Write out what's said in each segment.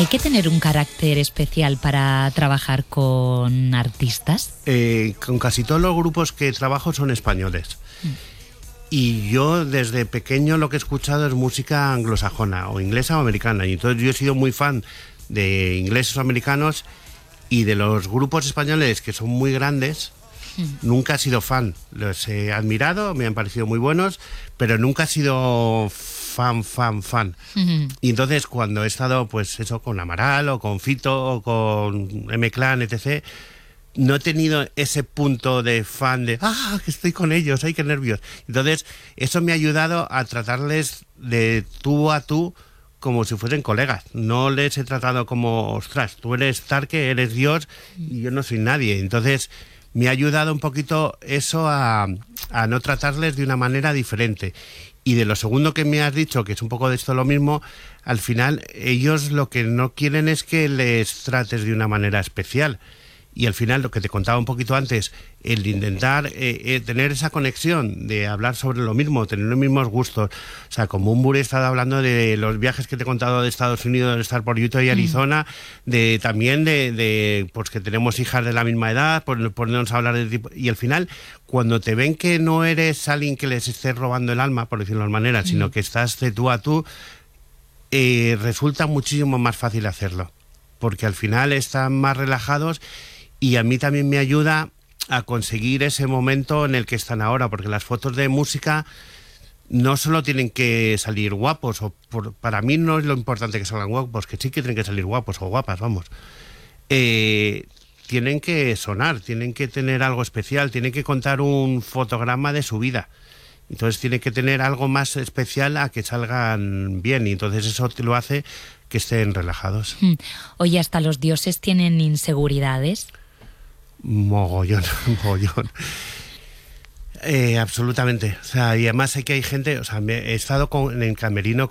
¿Hay que tener un carácter especial para trabajar con artistas? Con casi todos los grupos que trabajo son españoles. Y yo desde pequeño lo que he escuchado es música anglosajona, o inglesa o americana. Y entonces yo he sido muy fan de ingleses o americanos, y de los grupos españoles que son muy grandes, nunca he sido fan. Los he admirado, me han parecido muy buenos, pero nunca he sido fan. Y entonces cuando he estado, pues eso, con Amaral o con Fito o con M-Clan, etc., no he tenido ese punto de fan de que estoy con ellos, ay, qué nervios. Entonces eso me ha ayudado a tratarles de tú a tú como si fuesen colegas. No les he tratado como, ostras, tú eres Tarque, eres Dios y yo no soy nadie. Entonces me ha ayudado un poquito eso a no tratarles de una manera diferente. Y de lo segundo que me has dicho, que es un poco de esto lo mismo, al final ellos lo que no quieren es que les trates de una manera especial. Y al final, lo que te contaba un poquito antes, el intentar tener esa conexión de hablar sobre lo mismo, tener los mismos gustos. O sea, como un Buri he estado hablando de los viajes que te he contado de Estados Unidos, de estar por Utah y Arizona, también de pues que tenemos hijas de la misma edad, ponernos a hablar de tipo. Y al final, cuando te ven que no eres alguien que les esté robando el alma, por decirlo de alguna manera, sino que estás de tú a tú, resulta muchísimo más fácil hacerlo. Porque al final están más relajados. Y a mí también me ayuda a conseguir ese momento en el que están ahora, porque las fotos de música no solo tienen que salir guapos, para mí no es lo importante que salgan guapos, que sí que tienen que salir guapos o guapas, vamos. Tienen que sonar, tienen que tener algo especial, tienen que contar un fotograma de su vida. Entonces tiene que tener algo más especial a que salgan bien, y entonces eso te lo hace que estén relajados. Oye, ¿hasta los dioses tienen inseguridades? Mogollón. Absolutamente. O sea, y además sé que hay gente, o sea, he estado en el camerino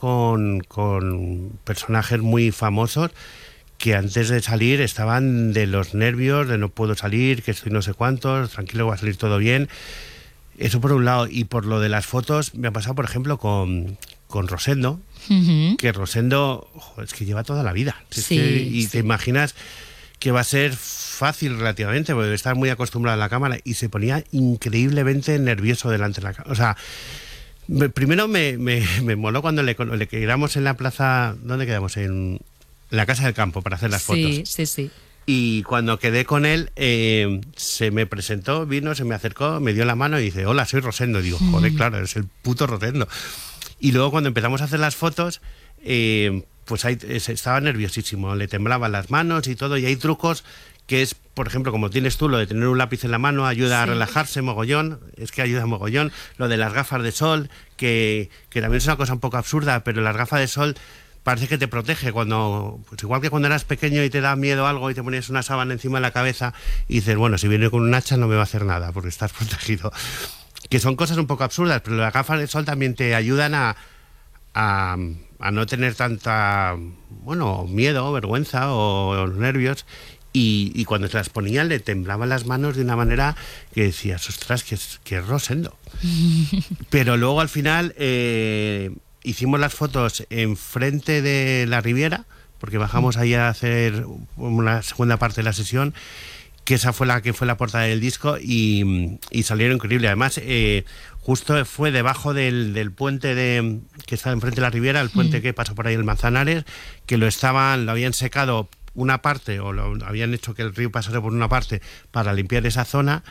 con personajes muy famosos que antes de salir estaban de los nervios, de no puedo salir, que estoy no sé cuántos, tranquilo, va a salir todo bien. Eso por un lado. Y por lo de las fotos, me ha pasado, por ejemplo, con Rosendo, que Rosendo, es que lleva toda la vida. Sí, te imaginas que va a ser fácil relativamente, porque debe estar muy acostumbrado a la cámara, y se ponía increíblemente nervioso delante de la cámara. O sea, primero me moló cuando le quedamos en la plaza, ¿dónde quedamos? En la Casa del Campo para hacer las fotos. Sí. Y cuando quedé con él, se me presentó, vino, se me acercó, me dio la mano y dice, hola, soy Rosendo. Digo, joder, claro, eres el puto Rosendo. Y luego cuando empezamos a hacer las fotos, pues ahí estaba nerviosísimo, le temblaban las manos y todo, y hay trucos que es, por ejemplo, como tienes tú, lo de tener un lápiz en la mano ayuda a relajarse mogollón, es que ayuda mogollón, lo de las gafas de sol, que también es una cosa un poco absurda, pero las gafas de sol parece que te protege, cuando, pues igual que cuando eras pequeño y te da miedo algo y te ponías una sábana encima de la cabeza y dices, bueno, si viene con un hacha no me va a hacer nada porque estás protegido. Que son cosas un poco absurdas, pero las gafas de sol también te ayudan a no tener tanta, bueno, miedo, vergüenza o nervios. Y cuando te las ponían le temblaban las manos de una manera que decías, ostras, que es Rosendo. Pero luego al final hicimos las fotos enfrente de la Riviera, porque bajamos ahí a hacer una segunda parte de la sesión, que esa fue la que fue la portada del disco, y salieron increíble. Además, justo fue debajo del puente que está enfrente de la Riviera, el puente que pasó por ahí, el Manzanares, que lo habían secado una parte, o lo habían hecho que el río pasara por una parte para limpiar esa zona,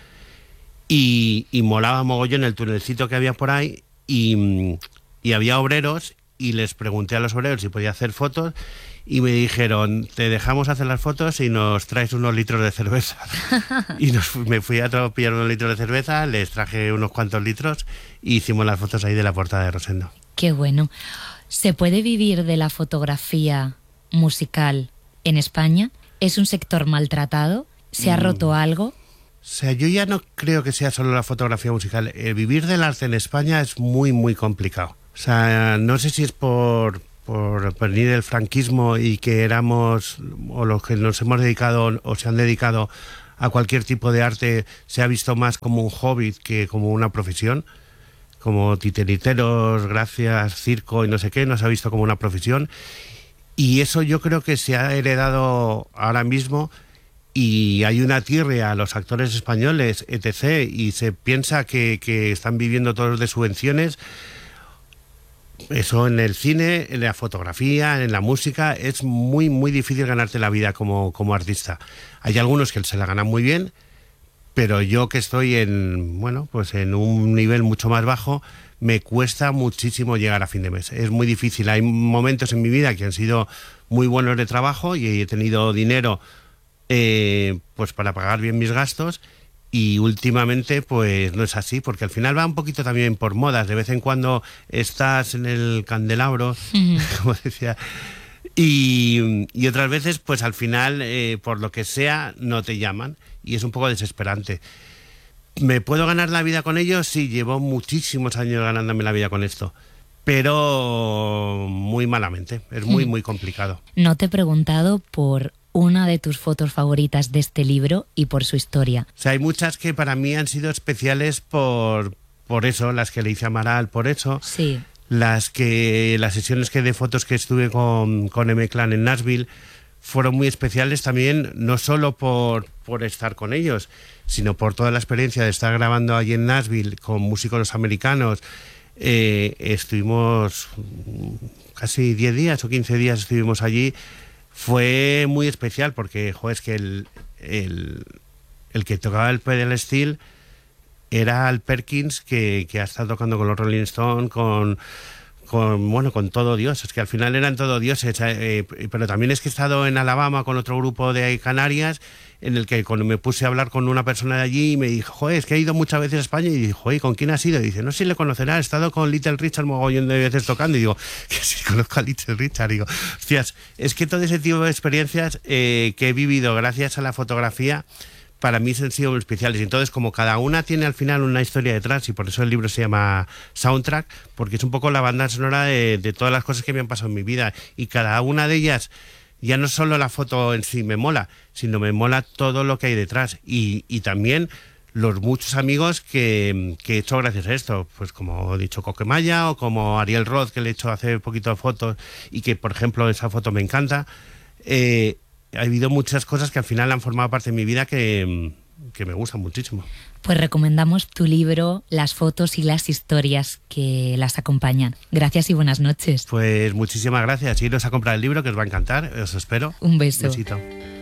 y molaba mogollón el tunelcito que había por ahí, y había obreros, y les pregunté a los obreros si podía hacer fotos, y me dijeron, te dejamos hacer las fotos y nos traes unos litros de cerveza. Y me fui a pillar unos litros de cerveza, les traje unos cuantos litros, y hicimos las fotos ahí de la portada de Rosendo. Qué bueno. ¿Se puede vivir de la fotografía musical en España? ¿Es un sector maltratado? ¿Se ha roto algo? O sea, yo ya no creo que sea solo la fotografía musical. Vivir del arte en España es muy, muy complicado. O sea, no sé si es por venir del franquismo y que éramos, o los que nos hemos dedicado o se han dedicado a cualquier tipo de arte, se ha visto más como un hobby que como una profesión. Como titiriteros, gracias, circo y no sé qué, nos ha visto como una profesión. Y eso yo creo que se ha heredado ahora mismo, y hay una tirria a los actores españoles, etc., y se piensa que están viviendo todos de subvenciones. Eso en el cine, en la fotografía, en la música, es muy, muy difícil ganarte la vida como artista. Hay algunos que se la ganan muy bien, pero yo que estoy en un nivel mucho más bajo, me cuesta muchísimo llegar a fin de mes. Es muy difícil. Hay momentos en mi vida que han sido muy buenos de trabajo y he tenido dinero pues para pagar bien mis gastos, y últimamente pues no es así, porque al final va un poquito también por modas. De vez en cuando estás en el candelabro, como decía, y otras veces pues al final por lo que sea no te llaman, y es un poco desesperante. ¿Me puedo ganar la vida con ello? Sí, llevo muchísimos años ganándome la vida con esto, pero muy malamente. Es muy, muy complicado. No te he preguntado por una de tus fotos favoritas de este libro y por su historia. O sea, hay muchas que para mí han sido especiales por eso, las que le hice a Amaral, por eso. Sí. Las sesiones de fotos que estuve con M-Clan en Nashville fueron muy especiales también, no solo por estar con ellos, sino por toda la experiencia de estar grabando allí en Nashville con músicos americanos. Estuvimos casi 10 días o 15 días estuvimos allí. Fue muy especial porque, es que el que tocaba el pedal steel era Al Perkins, que ha estado tocando con los Rolling Stones, con todo Dios. Es que al final eran todo dioses. Pero también es que he estado en Alabama con otro grupo de Canarias, en el que cuando me puse a hablar con una persona de allí, me dijo, es que he ido muchas veces a España, y dijo, ¿con quién has ido? Y dice, no sé si le conocerás, he estado con Little Richard mogollón de veces tocando. Y digo, que sí conozco a Little Richard. Digo, hostias, es que todo ese tipo de experiencias que he vivido gracias a la fotografía, para mí han sido muy especiales. Entonces, como cada una tiene al final una historia detrás, y por eso el libro se llama Soundtrack, porque es un poco la banda sonora de todas las cosas que me han pasado en mi vida, y cada una de ellas, ya no solo la foto en sí me mola, sino me mola todo lo que hay detrás, y también los muchos amigos que he hecho gracias a esto, pues como he dicho, Coquemaya, o como Ariel Roth, que le he hecho hace poquito fotos, y que por ejemplo esa foto me encanta. Ha habido muchas cosas que al final han formado parte de mi vida que me gustan muchísimo. Pues recomendamos tu libro, las fotos y las historias que las acompañan. Gracias y buenas noches. Pues muchísimas gracias. Iros a comprar el libro, que os va a encantar. Os espero. Un beso. Besito.